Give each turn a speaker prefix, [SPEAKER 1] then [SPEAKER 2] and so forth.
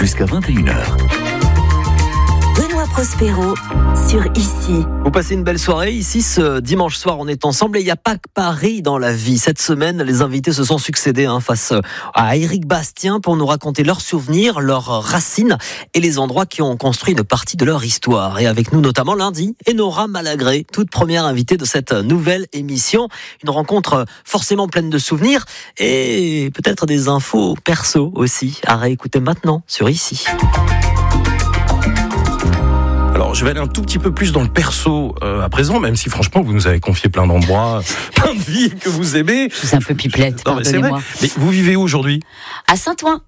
[SPEAKER 1] jusqu'à 21h.
[SPEAKER 2] Benoît Prospero sur Ici.
[SPEAKER 3] Vous passez une belle soirée ici ce dimanche soir, on est ensemble et il n'y a pas que Paris dans la vie. Cette semaine, les invités se sont succédés face à Éric Bastien pour nous raconter leurs souvenirs, leurs racines et les endroits qui ont construit une partie de leur histoire. Et avec nous notamment lundi, Enora Malagré, toute première invitée de cette nouvelle émission. Une rencontre forcément pleine de souvenirs et peut-être des infos perso aussi à réécouter maintenant sur Ici.
[SPEAKER 4] Alors, je vais aller un tout petit peu plus dans le perso à présent, même si franchement, vous nous avez confié plein d'endroits, plein de vies que vous aimez.
[SPEAKER 5] C'est un peu pipelette,
[SPEAKER 4] Non, mais c'est vrai.
[SPEAKER 5] pardonnez-moi.
[SPEAKER 4] Mais vous vivez où aujourd'hui ?
[SPEAKER 5] À Saint-Ouen.